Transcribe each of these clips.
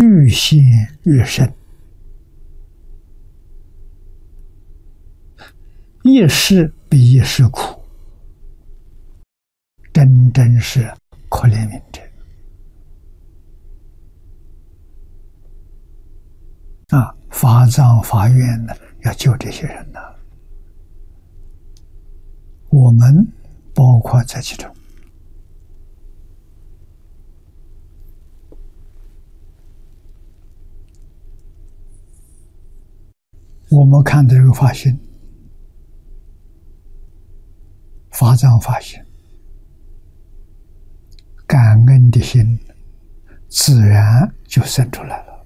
愈陷愈深，一世比一世苦，真是可怜悯者啊！法藏法院呢，要救这些人呢，我们包括在其中。我们看的这个法心，法藏法心，感恩的心自然就生出来了。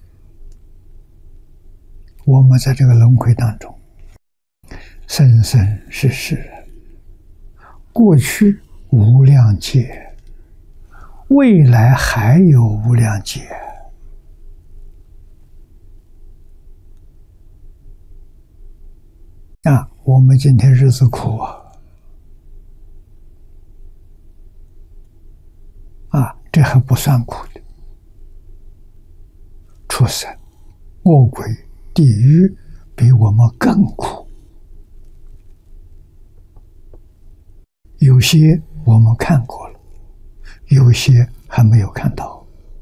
我们在这个轮回当中，生生世世，过去无量劫，未来还有无量劫。我们今天日子苦这还不算苦的，畜生、恶鬼、地狱比我们更苦。有些我们看过了，有些还没有看到。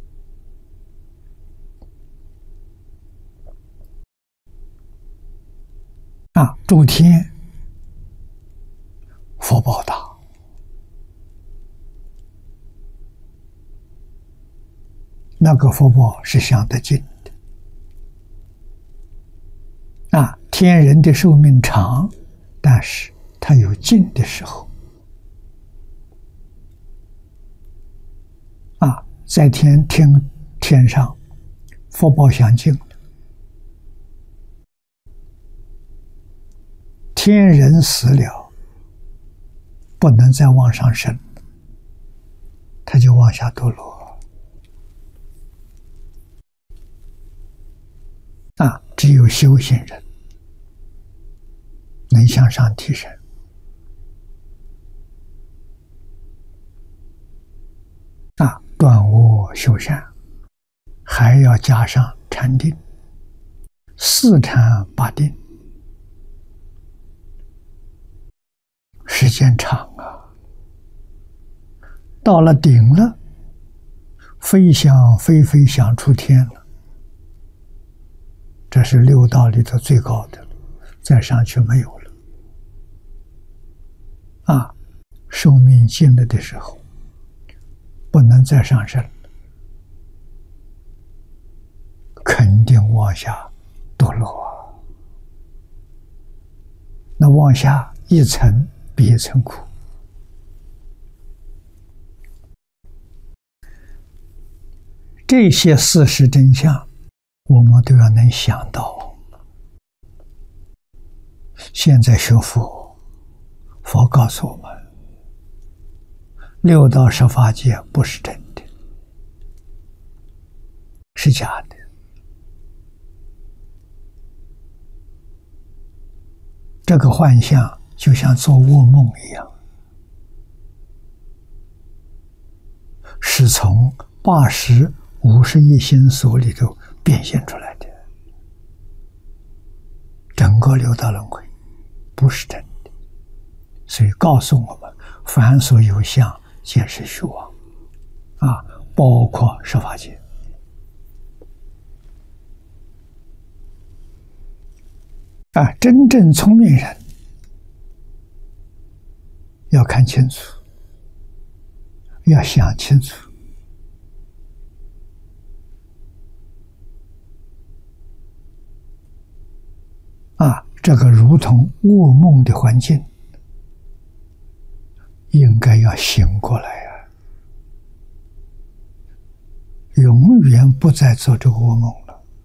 诸天福报大，那个福报是享得尽的。天人的寿命长，但是它有尽的时候。在天上福报享尽，天人死了，不能再往上升，他就往下堕落。只有修行人能向上提升。断恶修善，还要加上禅定，四禅八定，时间长到了顶了，飞翔飞翔出天了，这是六道里头最高的了，再上去没有了。寿命尽了的时候，不能再上升了，肯定往下堕落。那往下一层比一层苦。这些事实真相，我们都要能想到。现在学佛，佛告诉我们，六道十法界不是真的，是假的。这个幻象就像做噩梦一样，是从80、50亿心所里头变现出来的。整个六道轮回不是真的，所以告诉我们，凡所有相，皆是虚妄，包括十法界。真正聪明人要看清楚，要想清楚。这个如同噩梦的环境，应该要醒过来永远不再做这个噩梦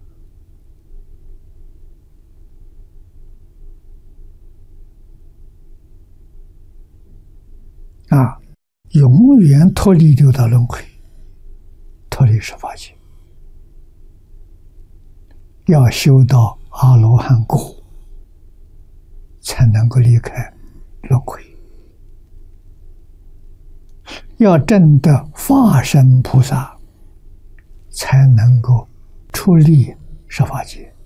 了。永远脱离六道轮回，脱离十法界，要修到阿罗汉果，才能够离开轮回。要证得法身菩萨，才能够出离十法界。